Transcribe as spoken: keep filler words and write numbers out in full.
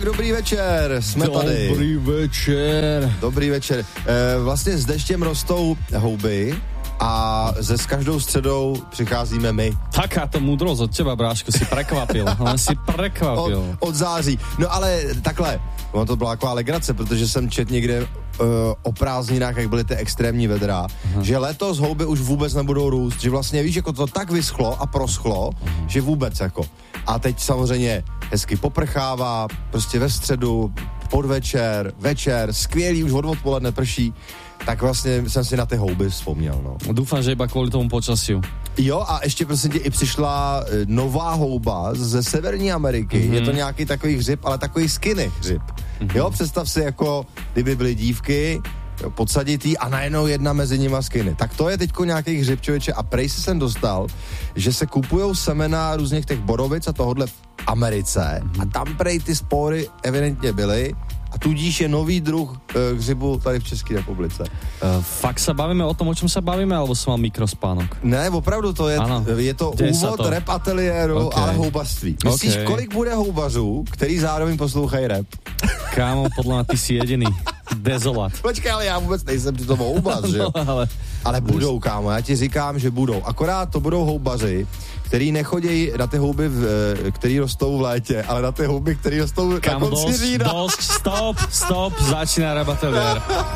dobrý večer, jsme dobrý tady. Dobrý večer. Dobrý večer. E, vlastně s deštěm rostou houby a ze s každou středou přicházíme my. Takáto múdrosť od teba, bráško, si prekvapil. Ale si prekvapil. Od, od září. No ale takhle, ono to byla taková legrace, protože jsem čet někde uh, o prázdninách, jak byly ty extrémní vedra, uh-huh. že letos houby už vůbec nebudou růst, že vlastně víš, jako to tak vyschlo a proschlo, uh-huh. že vůbec jako. A teď samozřejmě hezky poprchává, prostě ve středu, podvečer, večer, skvělý, už od odpoledne prší, tak vlastně jsem si na ty houby vzpomněl, no. Dúfam, že iba kvôli tomu počasiu. Jo, a ještě prosím tě, i přišla nová houba ze Severní Ameriky. Mm-hmm. Je to nějaký takový hřib, ale takový skinny hřib. Mm-hmm. Jo, představ si, jako kdyby byly dívky, jo, podsaditý a najednou jedna mezi nima skinny. Tak to je teďko nějaký hřib, člověče. A prej si jsem dostal, že se kupujou semena různých těch borovic a tohodle v Americe. Mm-hmm. A tam prej ty spory evidentně byly. A tudíž je nový druh e, hřibu tady v České republice. Uh, fakt sa bavíme o tom, o čom sa bavíme, alebo som mal mikrospánok? Ne, opravdu to je, je to Děj úvod to. rap ateliéru, okay. ale houbařství. Myslíš, okay. kolik bude houbařů, který zároveň poslouchají rap? Kámo, podľa mňa ty si jediný. Dezolat. Počkej, ale já vůbec nejsem při tom houbař, že jo? No, ale... ale budou, kámo, já ti říkám, že budou. Akorát to budou houbaři, který nechodí na ty houby, v, který rostou v létě, ale na ty houby, který rostou kámo, na konci října. Kámo, dosť, stop, stop, začíná rap ateliér.